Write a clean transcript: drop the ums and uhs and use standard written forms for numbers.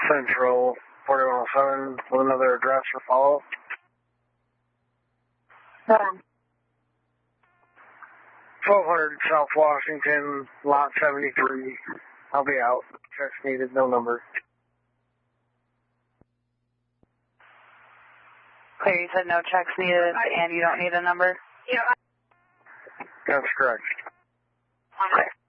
Central 4107 with another address for follow-up. 1200 South Washington, lot 73. I'll be out. Checks needed, no number. Okay, you said no checks needed and you don't need a number? That's correct. Okay.